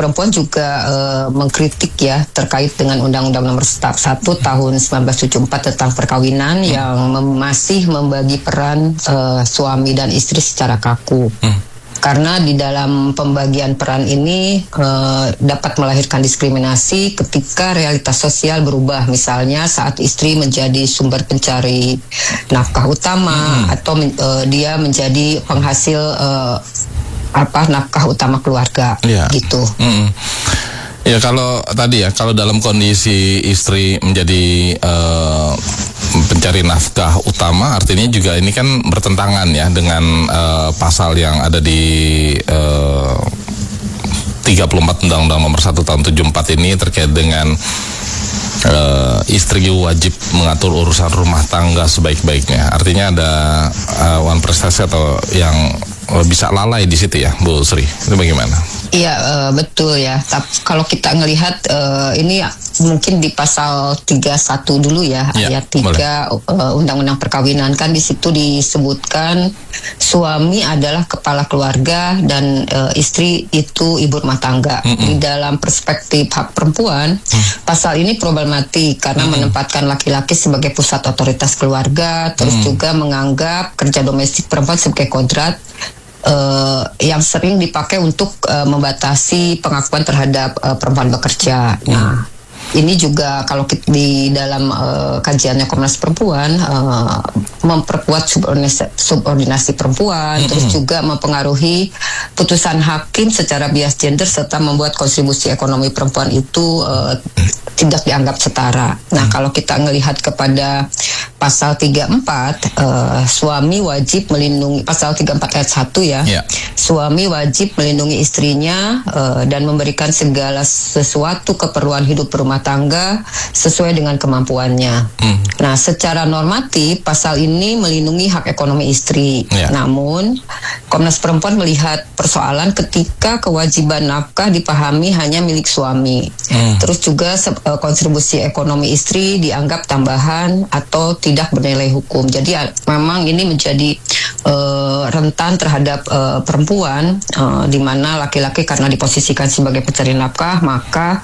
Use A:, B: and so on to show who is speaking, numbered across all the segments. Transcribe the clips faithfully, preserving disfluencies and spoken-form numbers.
A: Perempuan juga uh, mengkritik ya terkait dengan Undang-Undang Nomor satu Tahun seribu sembilan ratus tujuh puluh empat tentang perkawinan hmm. yang mem- masih membagi peran uh, suami dan istri secara kaku. Hmm. Karena di dalam pembagian peran ini uh, dapat melahirkan diskriminasi ketika realitas sosial berubah. Misalnya saat istri menjadi sumber pencari nafkah utama hmm. atau uh, dia menjadi penghasil uh, apa nafkah utama keluarga, ya. Gitu. Mm.
B: Ya kalau tadi ya kalau dalam kondisi istri menjadi uh, pencari nafkah utama, artinya juga ini kan bertentangan ya dengan uh, pasal yang ada di uh, tiga puluh empat Undang-Undang Nomor satu Tahun tujuh puluh empat ini terkait dengan Uh, istri wajib mengatur urusan rumah tangga sebaik-baiknya. Artinya ada uh, one prestasi atau yang uh, bisa lalai di situ ya, Bu Sri. Itu bagaimana?
A: Iya uh, betul ya. Tapi kalau kita ngelihat uh, ini mungkin di pasal tiga puluh satu dulu ya, ya ayat tiga uh, Undang-Undang Perkawinan, kan di situ disebutkan suami adalah kepala keluarga dan uh, istri itu ibu rumah tangga. Mm-mm. Di dalam perspektif hak perempuan, mm. pasal ini problematik karena mm. menempatkan laki-laki sebagai pusat otoritas keluarga, terus mm. juga menganggap kerja domestik perempuan sebagai kodrat Uh, yang sering dipakai untuk uh, membatasi pengakuan terhadap uh, perempuan bekerja. Nah, ini juga kalau di dalam uh, kajiannya Komnas Perempuan uh, memperkuat subordinasi, subordinasi perempuan, mm-hmm. terus juga mempengaruhi putusan hakim secara bias gender serta membuat kontribusi ekonomi perempuan itu uh, tidak dianggap setara. Nah, kalau kita melihat kepada pasal tiga puluh empat, uh, suami wajib melindungi, pasal tiga puluh empat ayat satu ya, yeah. suami wajib melindungi istrinya uh, dan memberikan segala sesuatu keperluan hidup berumah tangga sesuai dengan kemampuannya. Mm. Nah, secara normatif pasal ini melindungi hak ekonomi istri. Yeah. Namun, Komnas Perempuan melihat persoalan ketika kewajiban nafkah dipahami hanya milik suami. Mm. Terus juga uh, kontribusi ekonomi istri dianggap tambahan atau tidak bernilai hukum. Jadi uh, memang ini menjadi uh, rentan terhadap uh, perempuan, uh, di mana laki-laki karena diposisikan sebagai pencari nafkah, maka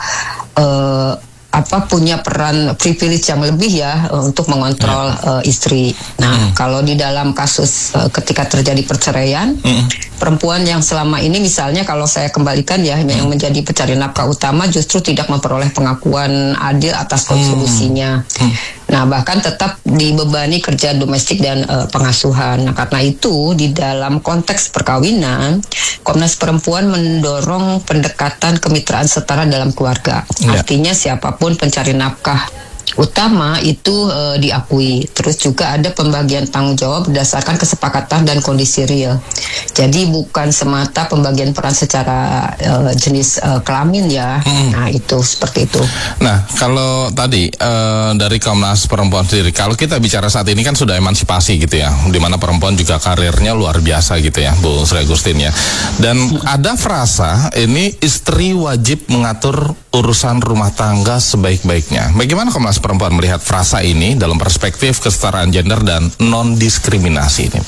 A: uh, apa punya peran privilege yang lebih ya uh, untuk mengontrol uh, istri. Nah, mm. kalau di dalam kasus uh, ketika terjadi perceraian, mm. perempuan yang selama ini misalnya kalau saya kembalikan ya mm. yang menjadi pencari nafkah utama justru tidak memperoleh pengakuan adil atas kontribusinya. Mm. Mm. Nah, bahkan tetap dibebani kerja domestik dan uh, pengasuhan. Nah, karena itu di dalam konteks perkawinan, Komnas Perempuan mendorong pendekatan kemitraan setara dalam keluarga. Ya. Artinya siapapun pencari nafkah utama itu uh, diakui. Terus juga ada pembagian tanggung jawab berdasarkan kesepakatan dan kondisi real. Jadi bukan semata pembagian peran secara uh, jenis uh, kelamin ya. Hmm. Nah, itu seperti itu.
B: Nah, kalau tadi uh, dari Komnas Perempuan sendiri, kalau kita bicara saat ini kan sudah emansipasi gitu ya, di mana perempuan juga karirnya luar biasa gitu ya, Bu Sri Agustin ya. Dan hmm. ada frasa ini istri wajib mengatur urusan rumah tangga sebaik-baiknya. Bagaimana Komnas Perempuan melihat frasa ini dalam perspektif kesetaraan gender dan non-diskriminasi ini?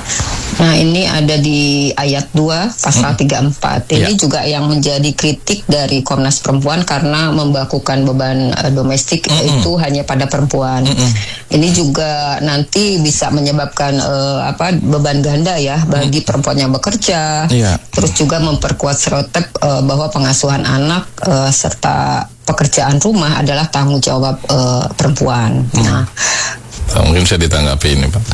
A: Nah, ini ada di ayat dua pasal hmm. tiga puluh empat. Ini ya. juga yang menjadi kritik dari Komnas Perempuan karena membakukan beban uh, domestik mm-mm. itu hanya pada perempuan. Mm-mm. Ini juga nanti bisa menyebabkan uh, apa beban ganda ya bagi mm. perempuan yang bekerja. Ya. Terus juga memperkuat stereotip uh, bahwa pengasuhan anak uh, serta pekerjaan rumah adalah tanggung jawab uh, perempuan. Mm. Nah,
B: mungkin bisa ditanggapi ini, Pak.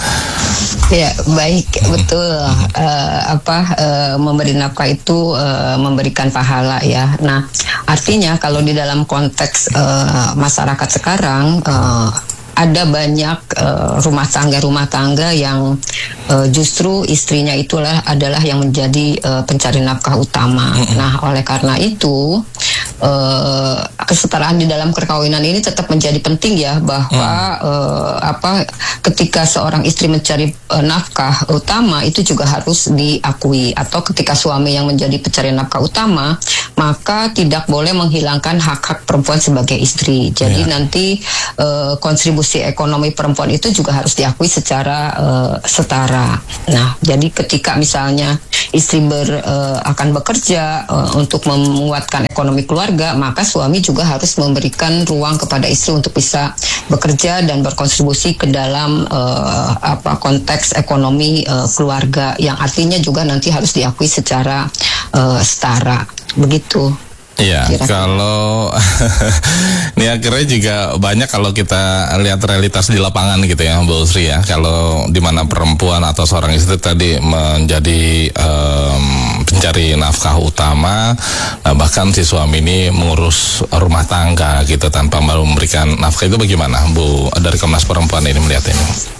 A: Ya, baik, hmm. betul. Hmm. Uh, apa uh, memberi nafkah itu uh, memberikan pahala ya. Nah, artinya kalau di dalam konteks uh, masyarakat sekarang uh, ada banyak uh, rumah tangga-rumah tangga yang uh, justru istrinya itulah adalah yang menjadi uh, pencari nafkah utama. Hmm. Nah, oleh karena itu uh, kesetaraan di dalam perkawinan ini tetap menjadi penting ya, bahwa hmm. uh, apa ketika seorang istri mencari uh, nafkah utama itu juga harus diakui, atau ketika suami yang menjadi pencari nafkah utama maka tidak boleh menghilangkan hak-hak perempuan sebagai istri. Jadi yeah. nanti uh, kontribusi ekonomi perempuan itu juga harus diakui secara uh, setara. Nah, jadi ketika misalnya istri ber, uh, akan bekerja uh, untuk menguatkan ekonomi keluarga, maka suami juga harus memberikan ruang kepada istri untuk bisa bekerja dan berkontribusi ke dalam uh, apa konteks ekonomi uh, keluarga, yang artinya juga nanti harus diakui secara uh, setara. Begitu.
B: Iya, kalau ini akhirnya juga banyak kalau kita lihat realitas di lapangan gitu ya, Bu Sri ya. Kalau di mana perempuan atau seorang istri tadi menjadi um, pencari nafkah utama, nah bahkan si suami ini mengurus rumah tangga gitu tanpa memberikan nafkah, itu bagaimana Bu dari Komnas Perempuan ini melihat ini?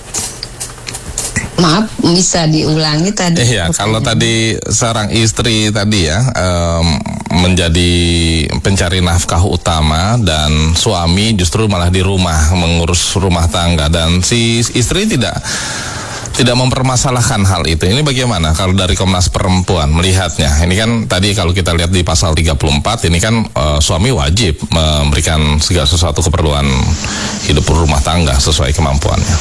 A: Maaf, bisa diulangi tadi?
B: Iya, kalau tadi seorang istri tadi ya um, menjadi pencari nafkah utama dan suami justru malah di rumah mengurus rumah tangga, dan si istri tidak tidak mempermasalahkan hal itu. Ini bagaimana kalau dari Komnas Perempuan melihatnya? Ini kan tadi kalau kita lihat di pasal tiga puluh empat ini kan uh, suami wajib memberikan segala sesuatu keperluan hidup rumah tangga sesuai kemampuannya.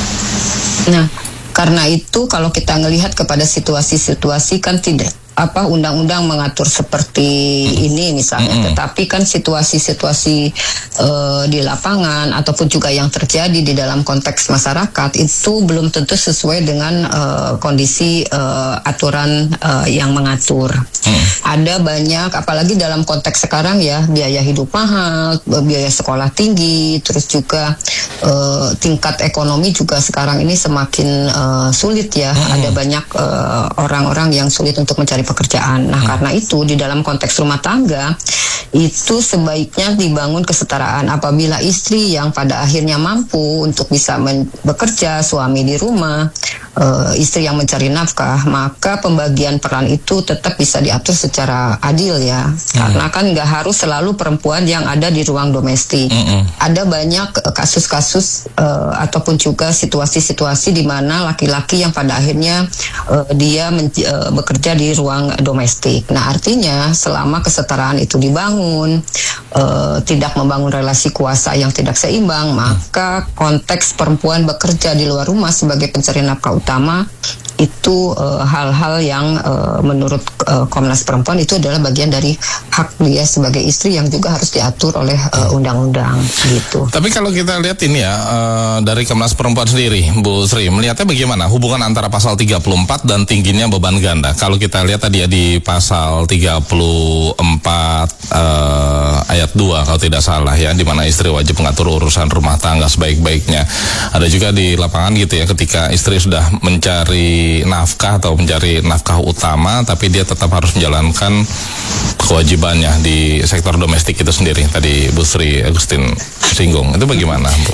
A: Nah, karena itu kalau kita melihat kepada situasi-situasi kan tidak apa undang-undang mengatur seperti ini misalnya, mm-hmm. tetapi kan situasi-situasi uh, di lapangan ataupun juga yang terjadi di dalam konteks masyarakat itu belum tentu sesuai dengan uh, kondisi uh, aturan uh, yang mengatur. Mm. Ada banyak, apalagi dalam konteks sekarang ya, biaya hidup mahal, biaya sekolah tinggi, terus juga uh, tingkat ekonomi juga sekarang ini semakin uh, sulit ya. Mm. Ada banyak uh, orang-orang yang sulit untuk mencari pekerjaan. Nah, hmm. karena itu di dalam konteks rumah tangga itu sebaiknya dibangun kesetaraan. Apabila istri yang pada akhirnya mampu untuk bisa bekerja, suami di rumah, uh, istri yang mencari nafkah, maka pembagian peran itu tetap bisa diatur secara adil ya. Hmm. Karena kan nggak harus selalu perempuan yang ada di ruang domestik. Hmm. Ada banyak kasus-kasus uh, ataupun juga situasi-situasi di mana laki-laki yang pada akhirnya uh, dia men- uh, bekerja di ruang domestik. Nah, artinya selama kesetaraan itu dibangun, uh, tidak membangun relasi kuasa yang tidak seimbang, maka konteks perempuan bekerja di luar rumah sebagai pencari nafkah utama itu uh, hal-hal yang uh, menurut uh, Komnas Perempuan itu adalah bagian dari hak dia sebagai istri yang juga harus diatur oleh uh, undang-undang gitu.
B: Tapi kalau kita lihat ini ya uh, dari Komnas Perempuan sendiri, Bu Sri, melihatnya bagaimana hubungan antara pasal tiga puluh empat dan tingginya beban ganda? Kalau kita lihat tadi ya di pasal tiga puluh empat uh, ayat dua kalau tidak salah ya, di mana istri wajib mengatur urusan rumah tangga sebaik-baiknya. Ada juga di lapangan gitu ya, ketika istri sudah mencari nafkah atau mencari nafkah utama, tapi dia tetap harus menjalankan kewajibannya di sektor domestik itu sendiri. Tadi Bu Sri Agustin singgung, itu bagaimana, Bu?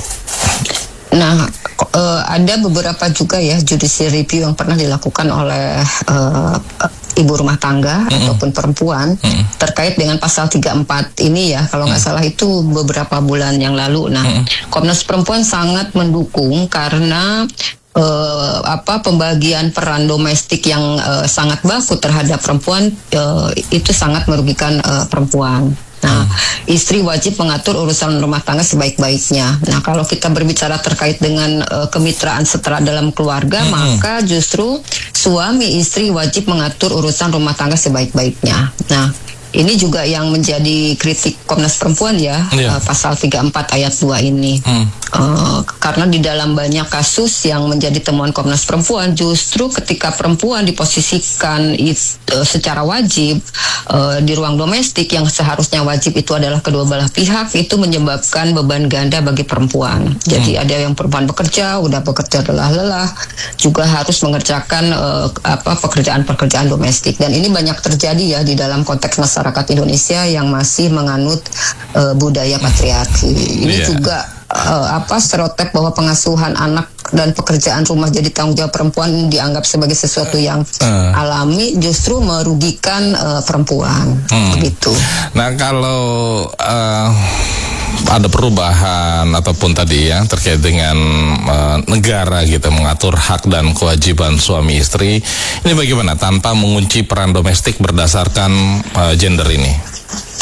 A: Nah, uh, ada beberapa juga ya judicial review yang pernah dilakukan oleh uh, ibu rumah tangga mm-hmm. ataupun perempuan mm-hmm. terkait dengan pasal tiga puluh empat ini ya, kalau nggak mm-hmm. salah itu beberapa bulan yang lalu. Nah, mm-hmm. Komnas Perempuan sangat mendukung karena Uh, apa pembagian peran domestik yang uh, sangat baku terhadap perempuan uh, itu sangat merugikan uh, perempuan. Nah, hmm. istri wajib mengatur urusan rumah tangga sebaik-baiknya. Nah, kalau kita berbicara terkait dengan uh, kemitraan setara dalam keluarga, hmm. maka justru suami istri wajib mengatur urusan rumah tangga sebaik-baiknya. Nah, ini juga yang menjadi kritik Komnas Perempuan ya, yeah. uh, pasal tiga puluh empat ayat dua ini. Hmm. Uh, karena di dalam banyak kasus yang menjadi temuan Komnas Perempuan, justru ketika perempuan diposisikan it, uh, secara wajib uh, di ruang domestik yang seharusnya wajib itu adalah kedua belah pihak, itu menyebabkan beban ganda bagi perempuan. Jadi hmm. ada yang perempuan bekerja, udah bekerja lelah-lelah, juga harus mengerjakan uh, apa pekerjaan-pekerjaan domestik. Dan ini banyak terjadi ya di dalam konteks masyarakat Indonesia yang masih menganut uh, budaya patriarki. Ini yeah. juga uh, apa stereotip bahwa pengasuhan anak dan pekerjaan rumah jadi tanggung jawab perempuan dianggap sebagai sesuatu yang uh. alami, justru merugikan uh, perempuan, hmm. begitu.
B: Nah kalau uh, ada perubahan ataupun tadi ya terkait dengan uh, negara gitu mengatur hak dan kewajiban suami istri, ini bagaimana tanpa mengunci peran domestik berdasarkan uh, gender ini?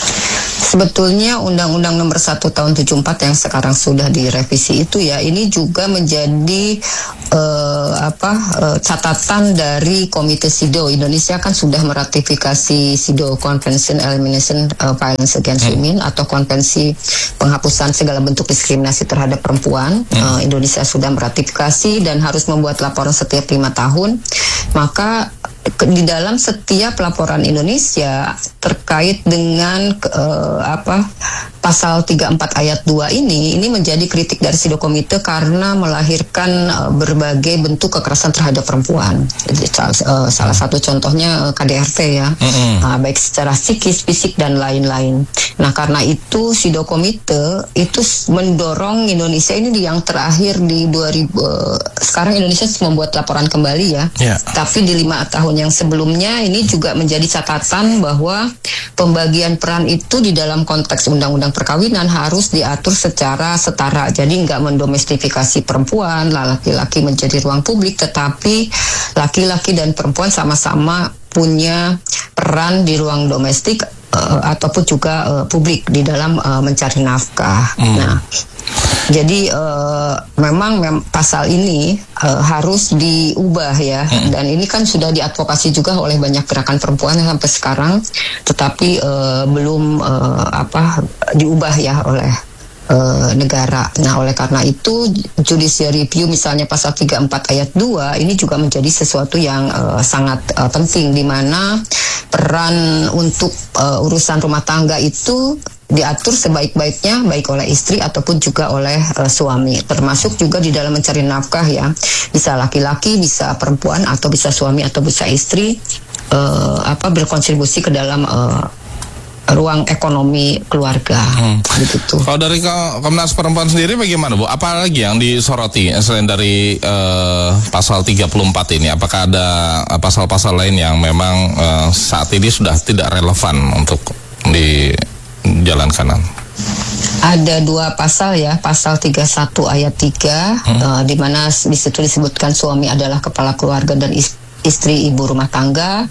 A: Sebetulnya Undang-Undang Nomor satu Tahun tujuh puluh empat yang sekarang sudah direvisi itu ya, ini juga menjadi uh, apa uh, catatan dari Komite SIDO. Indonesia kan sudah meratifikasi SIDO, Convention Elimination uh, Violence Against Women, atau Konvensi Penghapusan Segala Bentuk Diskriminasi Terhadap Perempuan. Uh, Indonesia sudah meratifikasi dan harus membuat laporan setiap lima tahun. Maka di dalam setiap laporan Indonesia terkait dengan uh, apa pasal tiga puluh empat ayat dua ini ini menjadi kritik dari SIDO Komite karena melahirkan uh, berbagai bentuk kekerasan terhadap perempuan. Jadi, uh, salah satu contohnya uh, K D R T ya, mm-hmm. uh, baik secara psikis, fisik dan lain-lain. Nah karena itu SIDO Komite itu mendorong Indonesia ini di yang terakhir di dua ribu uh, sekarang Indonesia membuat laporan kembali ya, yeah. tapi di lima tahun yang sebelumnya ini juga menjadi catatan bahwa pembagian peran itu di dalam konteks undang-undang perkawinan harus diatur secara setara. Jadi nggak mendomestifikasi perempuan, laki-laki menjadi ruang publik, tetapi laki-laki dan perempuan sama-sama punya peran di ruang domestik uh, ataupun juga uh, publik di dalam uh, mencari nafkah. Hmm. Nah, jadi uh, memang mem- pasal ini uh, harus diubah ya, hmm. dan ini kan sudah diadvokasi juga oleh banyak gerakan perempuan sampai sekarang, tetapi uh, belum uh, apa diubah ya oleh uh, negara. Nah oleh karena itu judicial review misalnya pasal tiga puluh empat ayat dua ini juga menjadi sesuatu yang uh, sangat uh, penting, di mana peran untuk uh, urusan rumah tangga itu diatur sebaik-baiknya baik oleh istri ataupun juga oleh uh, suami, termasuk juga di dalam mencari nafkah ya, bisa laki-laki, bisa perempuan, atau bisa suami atau bisa istri uh, apa berkontribusi ke dalam uh, ruang ekonomi keluarga. Hmm. Begitu.
B: Kalau dari Komnas Perempuan sendiri bagaimana Bu? Apa lagi yang disoroti selain dari uh, pasal tiga puluh empat ini? Apakah ada pasal-pasal lain yang memang uh, saat ini sudah tidak relevan untuk di jalan kanan?
A: Ada dua pasal ya, pasal tiga puluh satu ayat tiga, hmm. uh, di mana di situ disebutkan suami adalah kepala keluarga dan istri ibu rumah tangga.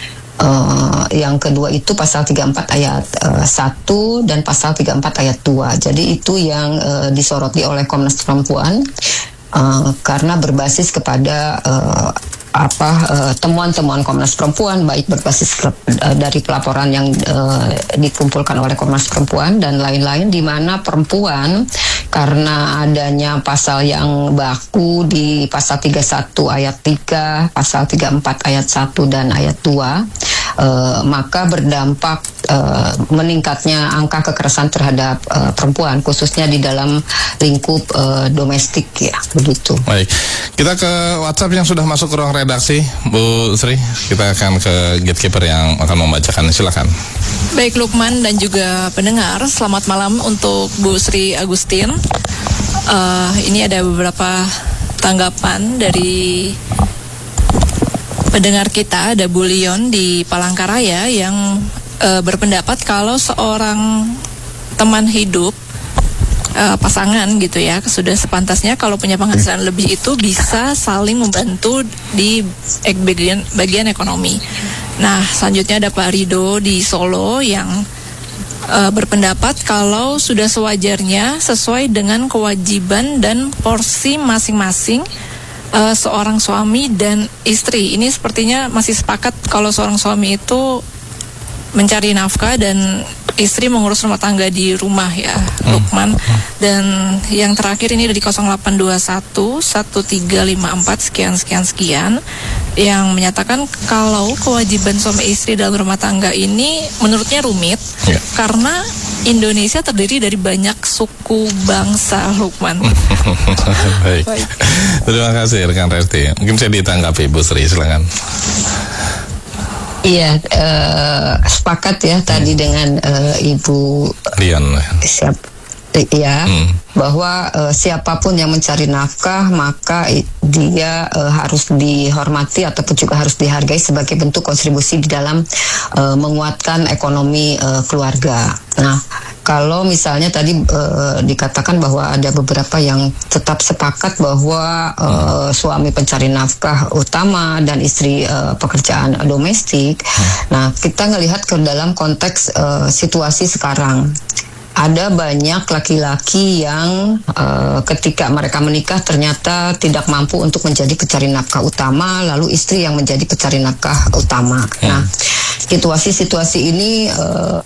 A: Uh, yang kedua itu pasal tiga puluh empat ayat uh, satu dan pasal tiga puluh empat ayat dua. Jadi itu yang uh, disoroti oleh Komnas Perempuan uh, karena berbasis kepada uh, apa uh, temuan-temuan Komnas Perempuan, baik berbasis uh, dari pelaporan yang uh, dikumpulkan oleh Komnas Perempuan dan lain-lain, di mana perempuan karena adanya pasal yang baku di pasal tiga puluh satu ayat tiga, pasal tiga puluh empat ayat satu dan ayat dua, uh, maka berdampak uh, meningkatnya angka kekerasan terhadap uh, perempuan, khususnya di dalam lingkup uh, domestik ya, begitu.
B: Baik, kita ke WhatsApp yang sudah masuk ke ruang redaksi, Bu Sri. Kita akan ke gatekeeper yang akan membacakan, silakan.
C: Baik Lukman dan juga pendengar, selamat malam untuk Bu Sri Agustin. Uh, ini ada beberapa tanggapan dari pendengar kita. Ada Bu Leon di Palangkaraya yang uh, berpendapat kalau seorang teman hidup, uh, pasangan gitu ya, sudah sepantasnya kalau punya penghasilan lebih itu bisa saling membantu di bagian, bagian ekonomi. Nah selanjutnya ada Pak Rido di Solo yang Uh, berpendapat kalau sudah sewajarnya sesuai dengan kewajiban dan porsi masing-masing uh, seorang suami dan istri. Ini sepertinya masih sepakat kalau seorang suami itu mencari nafkah dan istri mengurus rumah tangga di rumah ya, Lukman. Dan yang terakhir ini dari nol delapan dua satu satu tiga lima empat sekian sekian sekian yang menyatakan kalau kewajiban suami istri dalam rumah tangga ini menurutnya rumit ya, karena Indonesia terdiri dari banyak suku bangsa, Lukman.
B: Baik. Baik. Terima kasih rekan Resti. Mungkin saya ditanggapi Bu Sri, silakan.
A: Iya, uh, sepakat ya tadi dengan uh, Ibu
B: Leon.
A: Siap ya, hmm. bahwa uh, siapapun yang mencari nafkah maka dia uh, harus dihormati ataupun juga harus dihargai sebagai bentuk kontribusi di dalam uh, menguatkan ekonomi uh, keluarga. Nah, kalau misalnya tadi uh, dikatakan bahwa ada beberapa yang tetap sepakat bahwa uh, suami pencari nafkah utama dan istri uh, pekerjaan domestik, hmm. nah kita ngelihat ke dalam konteks uh, situasi sekarang. Ada banyak laki-laki yang uh, ketika mereka menikah ternyata tidak mampu untuk menjadi pencari nafkah utama, lalu istri yang menjadi pencari nafkah utama. Hmm. Nah, situasi-situasi ini uh,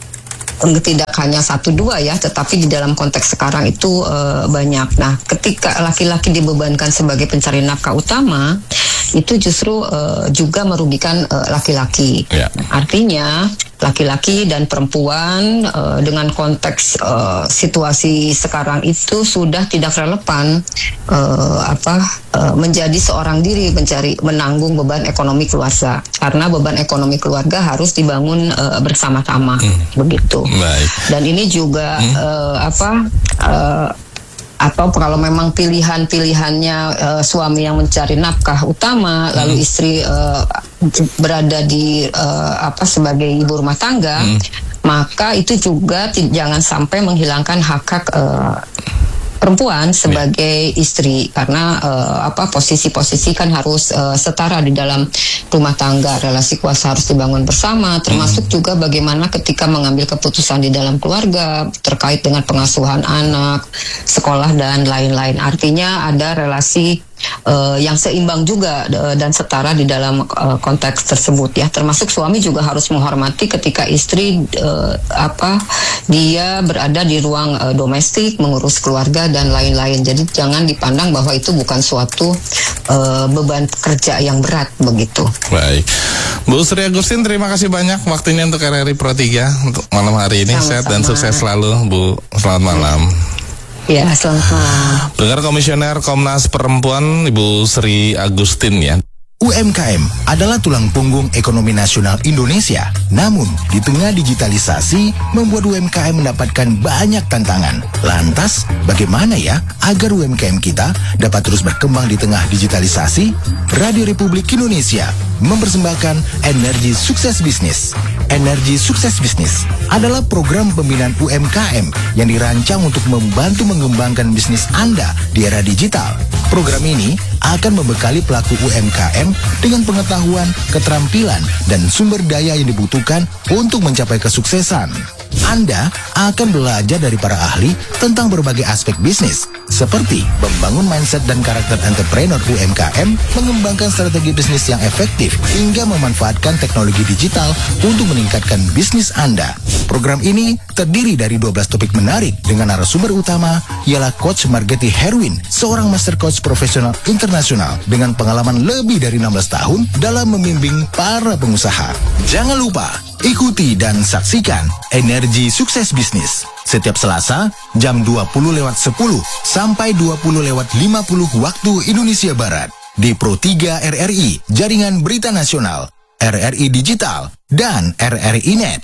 A: tidak hanya satu dua ya, tetapi di dalam konteks sekarang itu uh, banyak. Nah, ketika laki-laki dibebankan sebagai pencari nafkah utama, itu justru uh, juga merugikan uh, laki-laki. Yeah. Artinya laki-laki dan perempuan uh, dengan konteks uh, situasi sekarang itu sudah tidak relevan uh, apa uh, menjadi seorang diri mencari menanggung beban ekonomi keluarga, karena beban ekonomi keluarga harus dibangun uh, bersama-sama, hmm. begitu. Baik. Dan ini juga hmm. uh, apa uh, atau kalau memang pilihan-pilihannya uh, suami yang mencari nafkah utama, hmm. lalu istri uh, berada di uh, apa sebagai ibu rumah tangga, hmm. maka itu juga t- jangan sampai menghilangkan hak-hak uh, perempuan sebagai yeah. istri, karena uh, apa posisi-posisi kan harus uh, setara di dalam rumah tangga, relasi kuasa harus dibangun bersama, termasuk mm. juga bagaimana ketika mengambil keputusan di dalam keluarga terkait dengan pengasuhan anak, sekolah dan lain-lain. Artinya ada relasi Uh, yang seimbang juga uh, dan setara di dalam uh, konteks tersebut ya, termasuk suami juga harus menghormati ketika istri uh, apa dia berada di ruang uh, domestik mengurus keluarga dan lain-lain. Jadi jangan dipandang bahwa itu bukan suatu uh, beban kerja yang berat begitu. Baik,
B: Bu Sri Agustin, terima kasih banyak waktunya untuk R R I Pro tiga untuk malam hari ini. Sama-sama. Sehat dan sukses selalu, Bu. Selamat malam.
A: Ya, selamat malam.
B: Dengar Komisioner Komnas Perempuan Ibu Sri Agustin ya.
D: U M K M adalah tulang punggung ekonomi nasional Indonesia. Namun, di tengah digitalisasi, membuat U M K M mendapatkan banyak tantangan. Lantas, bagaimana ya agar U M K M kita dapat terus berkembang di tengah digitalisasi? Radio Republik Indonesia mempersembahkan Energi Sukses Bisnis. Energi Sukses Bisnis adalah program pembinaan U M K M yang dirancang untuk membantu mengembangkan bisnis Anda di era digital. Program ini akan membekali pelaku U M K M dengan pengetahuan, keterampilan, dan sumber daya yang dibutuhkan untuk mencapai kesuksesan. Anda akan belajar dari para ahli tentang berbagai aspek bisnis, seperti membangun mindset dan karakter entrepreneur U M K M, mengembangkan strategi bisnis yang efektif, hingga memanfaatkan teknologi digital untuk meningkatkan bisnis Anda. Program ini terdiri dari dua belas topik menarik dengan narasumber utama ialah Coach Margeti Herwin, seorang master coach profesional internasional dengan pengalaman lebih dari enam belas tahun dalam membimbing para pengusaha. Jangan lupa ikuti dan saksikan Energi Sukses Bisnis setiap Selasa jam dua puluh lewat sepuluh sampai dua puluh lewat lima puluh waktu Indonesia Barat di Pro tiga R R I, Jaringan Berita Nasional, R R I Digital, dan R R I Net.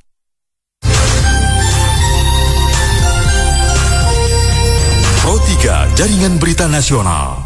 D: Pro tiga Jaringan Berita Nasional.